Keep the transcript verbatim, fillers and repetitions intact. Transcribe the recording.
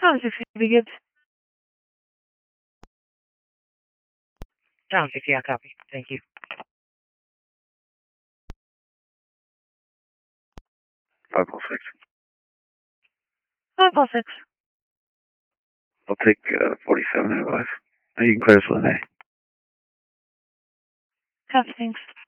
Town six, begin. Town six, yeah, copy. Thank you. five oh six. five oh six. I'll take uh, forty-seven advice. You can clear this one, eh? Copy, thanks.